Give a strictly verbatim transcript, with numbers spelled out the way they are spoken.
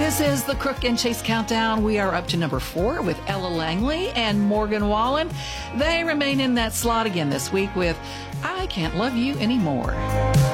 This is the Crook and Chase Countdown. We are up to number four with Ella Langley and Morgan Wallen. They remain in that slot again this week with I Can't Love You Anymore.